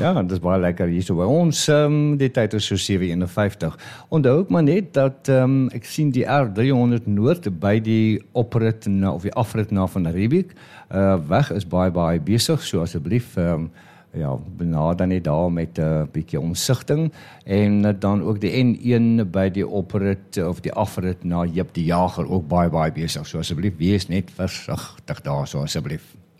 Ja, dit is baie lekker hier so by ons. Die tyd is so 7:51. Onthou ook maar net dat ek sien die R300 Noord by die oprit of die afrit na van Riebeek weg is baie besig, so asseblief benader net daar met 'n bietjie omsigting en dan ook die N1 by die oprit of die afrit na Jip die Jager ook baie besig, so asseblief wees net versigtig daar, so asseblief.